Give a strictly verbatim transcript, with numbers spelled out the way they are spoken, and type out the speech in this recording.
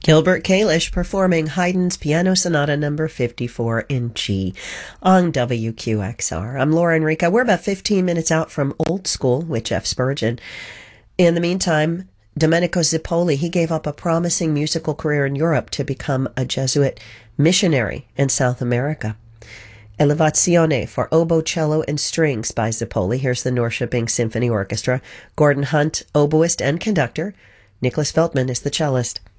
Gilbert Kalish performing Haydn's Piano Sonata number fifty-four in G on W Q X R. I'm Laura Enrica. We're about fifteen minutes out from Old School with Jeff Spurgeon. In the meantime, Domenico Zippoli, he gave up a promising musical career in Europe to become a Jesuit missionary in South America. Elevazione for oboe, cello, and strings by Zippoli. Here's the Norrköping Symphony Orchestra. Gordon Hunt, oboist and conductor. Nicholas Feltman is the cellist.